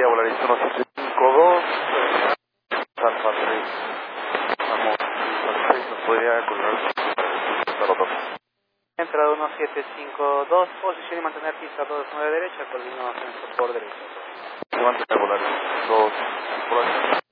Vía Volaris 1752, Alfa 3, vamos, Alfa 6 nos podría colgar el Entrada 1752, posición y mantener pista 29 derecha, coordinación por derecha. Mantener Volaris 2, Volaris